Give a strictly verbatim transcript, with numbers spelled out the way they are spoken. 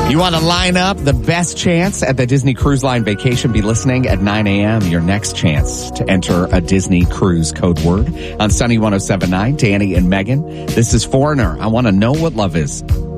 You want to line up the best chance at the Disney Cruise Line vacation? Be listening at nine a.m. Your next chance to enter a Disney Cruise code word on Sunny one oh seven point nine. Danny and Megan. This is Foreigner. I want to know what love is.